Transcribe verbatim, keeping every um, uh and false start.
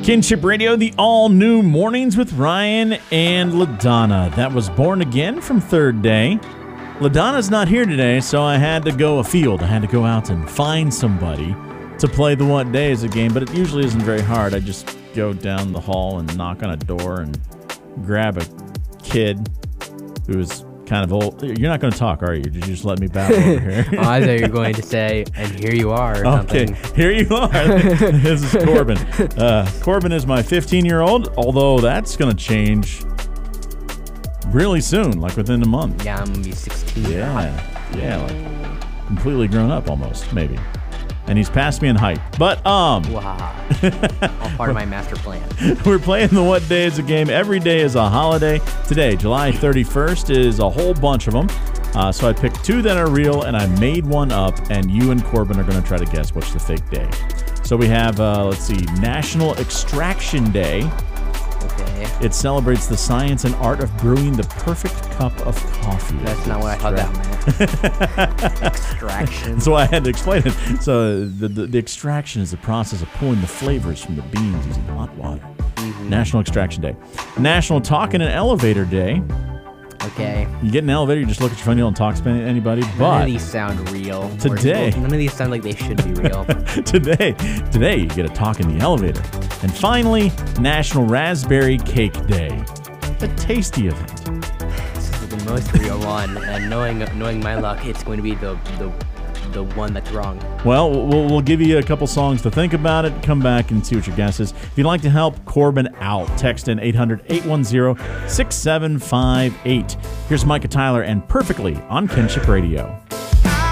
Kinship Radio, the all-new Mornings with Ryan and LaDonna. That was Born Again from Third Day. LaDonna's not here today, so I had to go afield. I had to go out and find somebody to play the What Day Is It game, but it usually isn't very hard. I just go down the hall and knock on a door and grab a kid who's kind of old. You're not going to talk, are you? Did you just let me babble over here? Oh, I thought you were going to say, and here you are, or okay, something. Here you are. This is Corbin. Uh, Corbin is my fifteen-year-old, although that's going to change really soon, like within a month. Yeah, I'm going to be sixteen. Yeah, yeah, like completely grown up almost, maybe. And he's past me in height. But, um... Wow. All part of my master plan. We're playing the What Day Is It game. Every day is a holiday. Today, July thirty-first, is a whole bunch of them. Uh, so I picked two that are real, and I made one up, and you and Corbin are going to try to guess what's the fake day. So we have, uh, let's see, National Extraction Day. Okay. It celebrates the science and art of brewing the perfect cup of coffee. That's not what I thought that meant. Extraction. That's why I had to explain it. So the, the, the extraction is the process of pulling the flavors from the beans using hot water. Mm-hmm. National Extraction Day. National Talk in an Elevator Day. Okay. You get in an elevator, you just look at your phone, you don't talk to anybody. None But of these sound real. Today. None of these sound like they should be real. today, today you get a talk in the elevator. And finally, National Raspberry Cake Day. A tasty event. This is the most real one, and knowing knowing my luck, it's going to be the the the one that's wrong. Well, we'll we'll give you a couple songs to think about it. Come back and see what your guess is. If you'd like to help Corbin out, text in eight hundred, eight one zero, six seven five eight. Here's Micah Tyler and Perfectly on Kinship Radio.